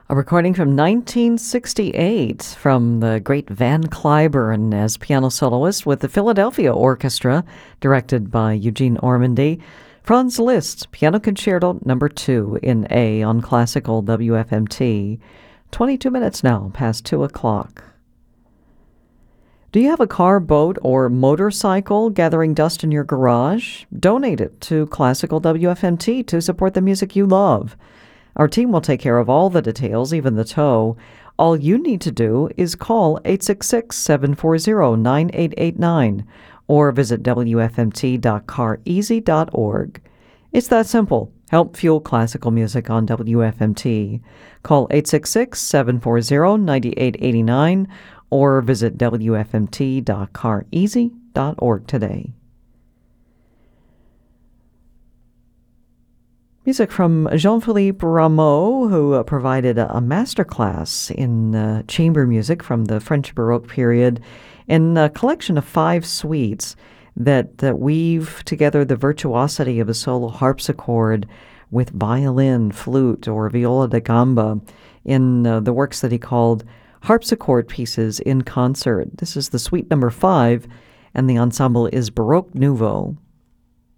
A recording from 1968 from the great Van Cliburn as piano soloist with the Philadelphia Orchestra, directed by Eugene Ormandy. Franz Liszt, Piano Concerto No. 2 in A on Classical WFMT. 22 minutes now, past 2 o'clock. Do you have a car, boat, or motorcycle gathering dust in your garage? Donate it to Classical WFMT to support the music you love. Our team will take care of all the details, even the tow. All you need to do is call 866-740-9889 or visit wfmt.careasy.org. It's that simple. Help fuel classical music on WFMT. Call 866-740-9889 or visit wfmt.careasy.org today. Music from Jean-Philippe Rameau, who provided a masterclass in chamber music from the French Baroque period in a collection of 5 suites that weave together the virtuosity of a solo harpsichord with violin, flute, or viola da gamba in the works that he called Harpsichord Pieces in Concert. This is the suite number 5, and the ensemble is Baroque Nouveau.